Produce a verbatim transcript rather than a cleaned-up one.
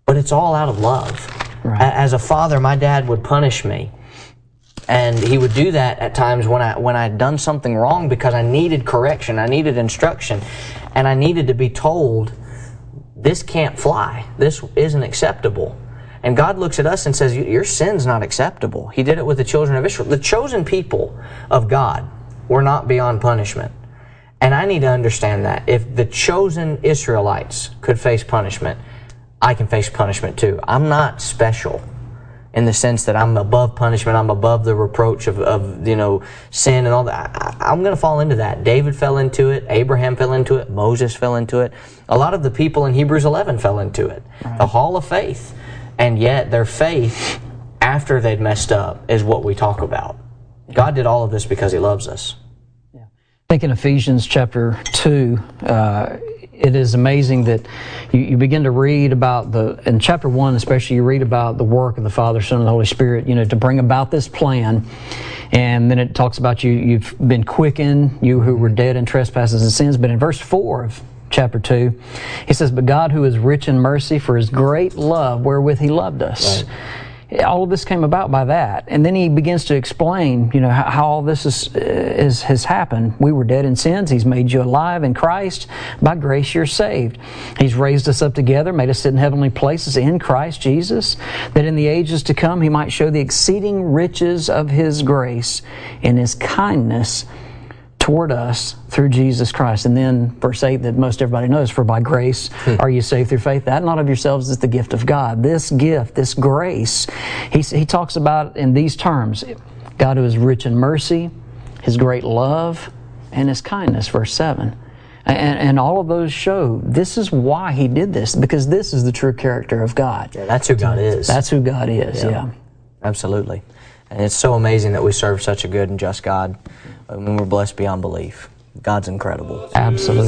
but it's all out of love. Right. As a father, my dad would punish me. And he would do that at times when I when I'd done something wrong because I needed correction, I needed instruction, and I needed to be told, this can't fly, this isn't acceptable. And God looks at us and says, your sin's not acceptable. He did it with the children of Israel. The chosen people of God were not beyond punishment. And I need to understand that. If the chosen Israelites could face punishment, I can face punishment too. I'm not special in the sense that I'm above punishment, I'm above the reproach of, of you know, sin and all that. I, I'm going to fall into that. David fell into it. Abraham fell into it. Moses fell into it. A lot of the people in Hebrews eleven fell into it. Right. The hall of faith. And yet their faith after they'd messed up is what we talk about. God did all of this because He loves us. Yeah. I think in Ephesians chapter two, uh, it is amazing that you, you begin to read about the, in chapter one especially, you read about the work of the Father, Son, and the Holy Spirit, you know, to bring about this plan. And then it talks about you, you've been quickened, you who were dead in trespasses and sins. But in verse four of chapter two, he says, but God, who is rich in mercy, for His great love wherewith He loved us. Right. All of this came about by that. And then he begins to explain, you know, how, how all this is, is has happened. We were dead in sins. He's made you alive in Christ. By grace you're saved. He's raised us up together, made us sit in heavenly places in Christ Jesus, that in the ages to come He might show the exceeding riches of His grace in His kindness toward us through Jesus Christ. And then verse eight that most everybody knows, for by grace are you saved through faith, that not of yourselves is the gift of God. This gift, this grace, he, he talks about in these terms, God who is rich in mercy, His great love, and His kindness, verse seven. And, and all of those show this is why He did this, because this is the true character of God. Yeah, that's who God is. That's who God is, yeah. yeah. Absolutely. And it's so amazing that we serve such a good and just God. I mean, we're blessed beyond belief. God's incredible. Absolutely.